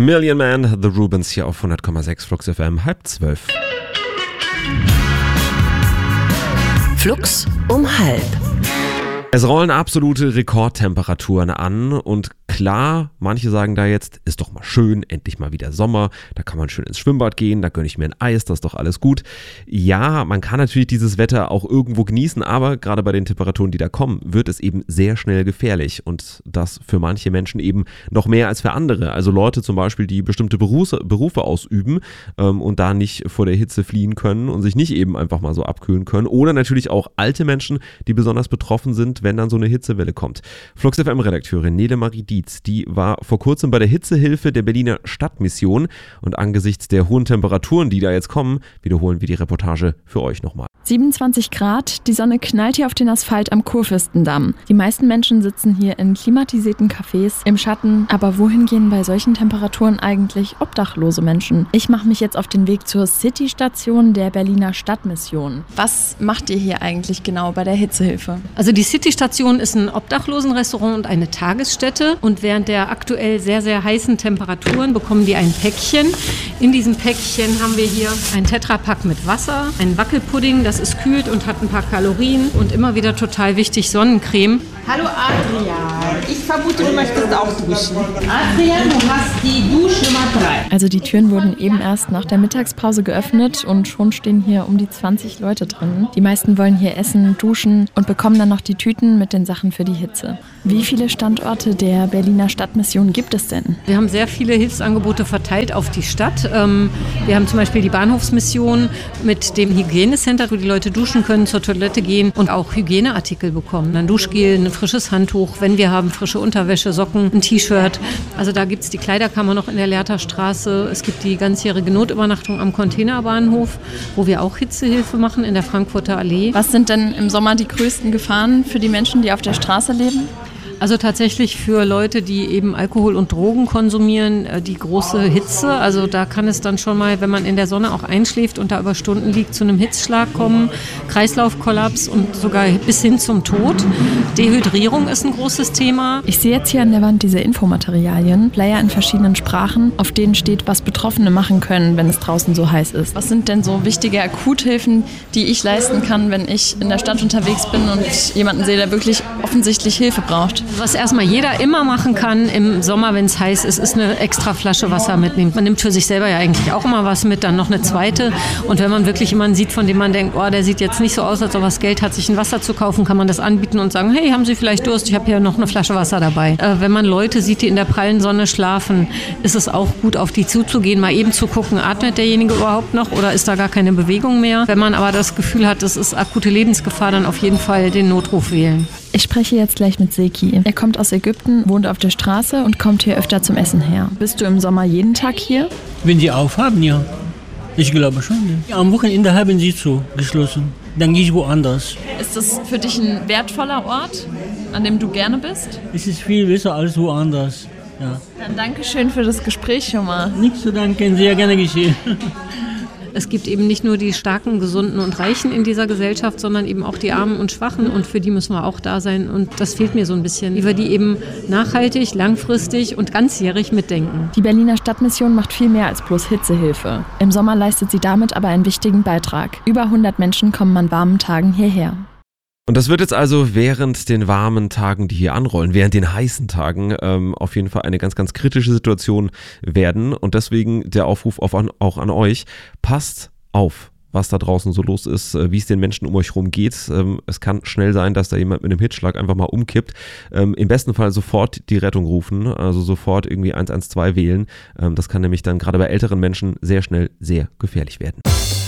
Million Man, The Rubens hier auf 100,6 Flux FM, 11:30. Flux um 12:30. Es rollen absolute Rekordtemperaturen an und klar, manche sagen da jetzt, ist doch mal schön, endlich mal wieder Sommer, da kann man schön ins Schwimmbad gehen, da gönne ich mir ein Eis, das ist doch alles gut. Ja, man kann natürlich dieses Wetter auch irgendwo genießen, aber gerade bei den Temperaturen, die da kommen, wird es eben sehr schnell gefährlich und das für manche Menschen eben noch mehr als für andere. Also Leute zum Beispiel, die bestimmte Berufe ausüben und da nicht vor der Hitze fliehen können und sich nicht eben einfach mal so abkühlen können, oder natürlich auch alte Menschen, die besonders betroffen sind, wenn dann so eine Hitzewelle kommt. Flux FM-Redakteurin Nele Marie Dietz, die war vor kurzem bei der Hitzehilfe der Berliner Stadtmission und angesichts der hohen Temperaturen, die da jetzt kommen, wiederholen wir die Reportage für euch nochmal. 27 Grad, die Sonne knallt hier auf den Asphalt am Kurfürstendamm. Die meisten Menschen sitzen hier in klimatisierten Cafés im Schatten. Aber wohin gehen bei solchen Temperaturen eigentlich obdachlose Menschen? Ich mache mich jetzt auf den Weg zur City-Station der Berliner Stadtmission. Was macht ihr hier eigentlich genau bei der Hitzehilfe? Also die City-Station ist ein Obdachlosenrestaurant und eine Tagesstätte. Und während der aktuell sehr, sehr heißen Temperaturen bekommen die ein Päckchen. In diesem Päckchen haben wir hier ein Tetrapack mit Wasser, einen Wackelpudding, das ist kühlt und hat ein paar Kalorien und immer wieder total wichtig Sonnencreme. Hallo Adrian, ich vermute, du möchtest auch duschen. Adrian, du hast die Duschnummer 3. Also die Türen wurden eben erst nach der Mittagspause geöffnet und schon stehen hier um die 20 Leute drin. Die meisten wollen hier essen, duschen und bekommen dann noch die Tüten mit den Sachen für die Hitze. Wie viele Standorte der Berliner Stadtmission gibt es denn? Wir haben sehr viele Hilfsangebote verteilt auf die Stadt. Wir haben zum Beispiel die Bahnhofsmission mit dem Hygienecenter, wo die Leute duschen können, zur Toilette gehen und auch Hygieneartikel bekommen. Ein Duschgel, ein frisches Handtuch, wenn wir haben, frische Unterwäsche, Socken, ein T-Shirt. Also da gibt es die Kleiderkammer noch in der Lehrterstraße. Es gibt die ganzjährige Notübernachtung am Containerbahnhof, wo wir auch Hitzehilfe machen in der Frankfurter Allee. Was sind denn im Sommer die größten Gefahren für die Menschen, die auf der Straße leben? Also tatsächlich für Leute, die eben Alkohol und Drogen konsumieren, die große Hitze. Also da kann es dann schon mal, wenn man in der Sonne auch einschläft und da über Stunden liegt, zu einem Hitzschlag kommen, Kreislaufkollaps und sogar bis hin zum Tod. Dehydrierung ist ein großes Thema. Ich sehe jetzt hier an der Wand diese Infomaterialien, Flyer in verschiedenen Sprachen, auf denen steht, was Betroffene machen können, wenn es draußen so heiß ist. Was sind denn so wichtige Akuthilfen, die ich leisten kann, wenn ich in der Stadt unterwegs bin und jemanden sehe, der wirklich offensichtlich Hilfe braucht? Was erstmal jeder immer machen kann im Sommer, wenn es heiß ist eine extra Flasche Wasser mitnehmen. Man nimmt für sich selber ja eigentlich auch immer was mit, dann noch eine zweite. Und wenn man wirklich jemanden sieht, von dem man denkt, oh, der sieht jetzt nicht so aus, als ob er das Geld hat, sich ein Wasser zu kaufen, kann man das anbieten und sagen, hey, haben Sie vielleicht Durst? Ich habe hier noch eine Flasche Wasser dabei. Wenn man Leute sieht, die in der prallen Sonne schlafen, ist es auch gut, auf die zuzugehen, mal eben zu gucken, atmet derjenige überhaupt noch oder ist da gar keine Bewegung mehr? Wenn man aber das Gefühl hat, es ist akute Lebensgefahr, dann auf jeden Fall den Notruf wählen. Ich spreche jetzt gleich mit Seki. Er kommt aus Ägypten, wohnt auf der Straße und kommt hier öfter zum Essen her. Bist du im Sommer jeden Tag hier? Wenn die aufhaben, ja. Ich glaube schon. Ja. Am Wochenende haben sie zu geschlossen. Dann gehe ich woanders. Ist das für dich ein wertvoller Ort, an dem du gerne bist? Es ist viel besser als woanders. Ja. Dann danke schön für das Gespräch schon mal. Nichts zu danken, sehr gerne geschehen. Es gibt eben nicht nur die Starken, Gesunden und Reichen in dieser Gesellschaft, sondern eben auch die Armen und Schwachen und für die müssen wir auch da sein und das fehlt mir so ein bisschen, wie wir die eben nachhaltig, langfristig und ganzjährig mitdenken. Die Berliner Stadtmission macht viel mehr als bloß Hitzehilfe. Im Sommer leistet sie damit aber einen wichtigen Beitrag. Über 100 Menschen kommen an warmen Tagen hierher. Und das wird jetzt also während den warmen Tagen, die hier anrollen, während den heißen Tagen auf jeden Fall eine ganz, ganz kritische Situation werden. Und deswegen der Aufruf auch an euch, passt auf, was da draußen so los ist, wie es den Menschen um euch herum geht. Es kann schnell sein, dass da jemand mit einem Hitzschlag einfach mal umkippt. Im besten Fall sofort die Rettung rufen, also sofort irgendwie 112 wählen. Das kann nämlich dann gerade bei älteren Menschen sehr schnell sehr gefährlich werden.